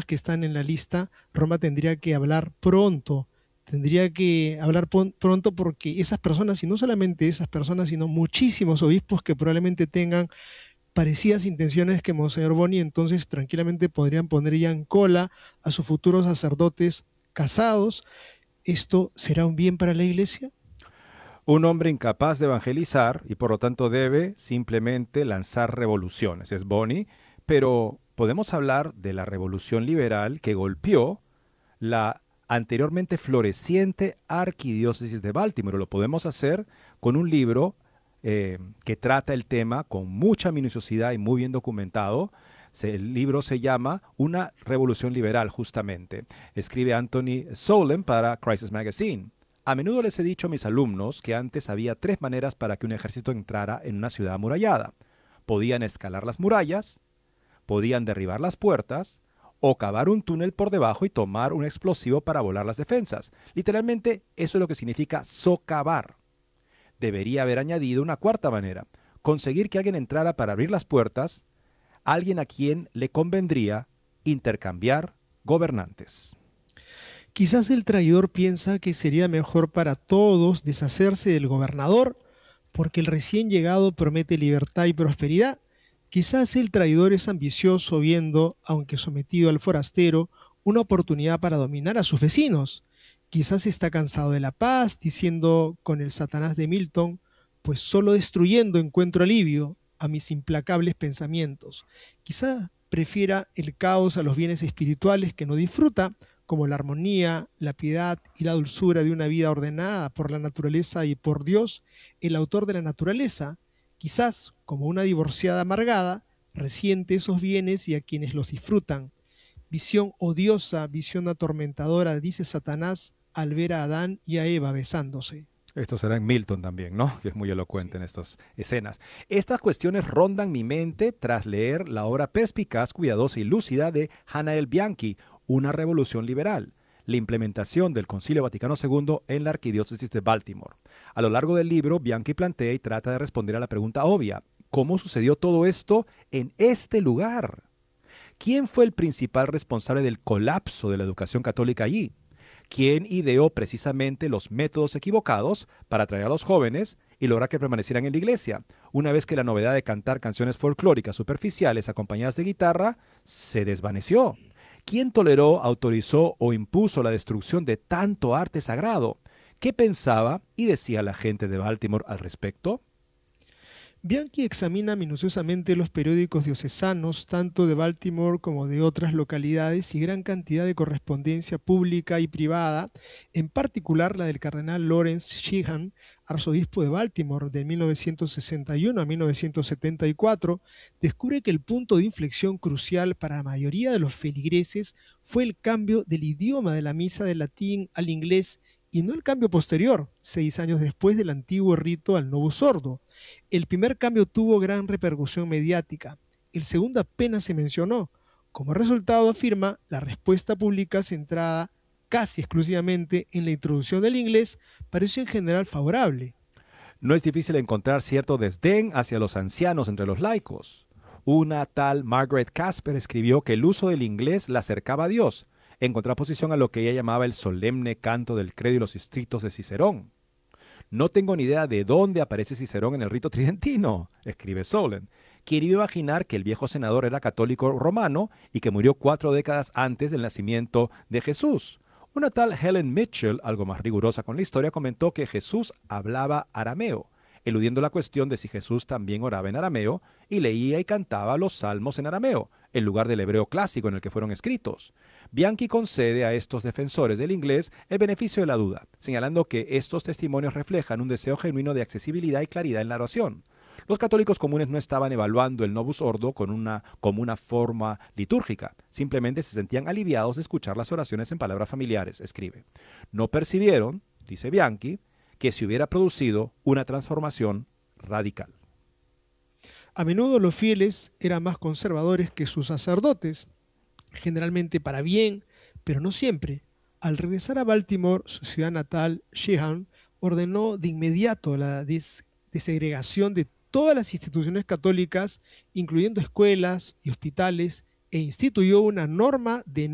personas que están en la lista, Roma tendría que hablar pronto. Tendría que hablar pronto porque esas personas, y no solamente esas personas, sino muchísimos obispos que probablemente tengan parecidas intenciones que Monseñor Boni, entonces tranquilamente podrían poner ya en cola a sus futuros sacerdotes casados. ¿Esto será un bien para la iglesia? Un hombre incapaz de evangelizar y por lo tanto debe simplemente lanzar revoluciones. Es Boni, pero podemos hablar de la revolución liberal que golpeó la anteriormente floreciente arquidiócesis de Baltimore. Lo podemos hacer con un libro que trata el tema con mucha minuciosidad y muy bien documentado. El libro se llama Una revolución liberal, justamente. Escribe Anthony Solem para Crisis Magazine. A menudo les he dicho a mis alumnos que antes había tres maneras para que un ejército entrara en una ciudad amurallada. Podían escalar las murallas, podían derribar las puertas o cavar un túnel por debajo y tomar un explosivo para volar las defensas. Literalmente, eso es lo que significa socavar. Debería haber añadido una cuarta manera: conseguir que alguien entrara para abrir las puertas, alguien a quien le convendría intercambiar gobernantes. Quizás el traidor piensa que sería mejor para todos deshacerse del gobernador porque el recién llegado promete libertad y prosperidad. Quizás el traidor es ambicioso viendo, aunque sometido al forastero, una oportunidad para dominar a sus vecinos. Quizás está cansado de la paz, diciendo con el Satanás de Milton, pues solo destruyendo encuentro alivio a mis implacables pensamientos. Quizás prefiera el caos a los bienes espirituales que no disfruta, como la armonía, la piedad y la dulzura de una vida ordenada por la naturaleza y por Dios, el autor de la naturaleza. Quizás, como una divorciada amargada, resiente esos bienes y a quienes los disfrutan. Visión odiosa, visión atormentadora, dice Satanás al ver a Adán y a Eva besándose. Esto será en Milton también, ¿no? Que es muy elocuente Sí. en estas escenas. Estas cuestiones rondan mi mente tras leer la obra perspicaz, cuidadosa y lúcida de Hannah Bianchi, Una revolución liberal, la implementación del Concilio Vaticano II en la Arquidiócesis de Baltimore. A lo largo del libro, Bianchi plantea y trata de responder a la pregunta obvia: ¿cómo sucedió todo esto en este lugar? ¿Quién fue el principal responsable del colapso de la educación católica allí? ¿Quién ideó precisamente los métodos equivocados para atraer a los jóvenes y lograr que permanecieran en la iglesia, una vez que la novedad de cantar canciones folclóricas superficiales acompañadas de guitarra se desvaneció? ¿Quién toleró, autorizó o impuso la destrucción de tanto arte sagrado? ¿Qué pensaba y decía la gente de Baltimore al respecto? Bianchi examina minuciosamente los periódicos diocesanos, tanto de Baltimore como de otras localidades, y gran cantidad de correspondencia pública y privada, en particular la del cardenal Lawrence Sheehan, arzobispo de Baltimore de 1961 a 1974, descubre que el punto de inflexión crucial para la mayoría de los feligreses fue el cambio del idioma de la misa del latín al inglés y no el cambio posterior, 6 años después del antiguo rito al Novus Ordo. El primer cambio tuvo gran repercusión mediática, el segundo apenas se mencionó. Como resultado, afirma, la respuesta pública centrada casi exclusivamente en la introducción del inglés pareció en general favorable. No es difícil encontrar cierto desdén hacia los ancianos entre los laicos. Una tal Margaret Casper escribió que el uso del inglés la acercaba a Dios, en contraposición a lo que ella llamaba el solemne canto del credo y los estrictos de Cicerón. No tengo ni idea de dónde aparece Cicerón en el rito tridentino, escribe Solem, quien iba a imaginar que el viejo senador era católico romano y que murió 4 décadas antes del nacimiento de Jesús. Una tal Helen Mitchell, algo más rigurosa con la historia, comentó que Jesús hablaba arameo, eludiendo la cuestión de si Jesús también oraba en arameo y leía y cantaba los salmos en arameo, en lugar del hebreo clásico en el que fueron escritos. Bianchi concede a estos defensores del inglés el beneficio de la duda, señalando que estos testimonios reflejan un deseo genuino de accesibilidad y claridad en la oración. Los católicos comunes no estaban evaluando el Novus Ordo como una forma litúrgica, simplemente se sentían aliviados de escuchar las oraciones en palabras familiares, escribe. No percibieron, dice Bianchi, que se hubiera producido una transformación radical. A menudo los fieles eran más conservadores que sus sacerdotes, generalmente para bien, pero no siempre. Al regresar a Baltimore, su ciudad natal, Sheehan ordenó de inmediato la desegregación de todas las instituciones católicas, incluyendo escuelas y hospitales, e instituyó una norma de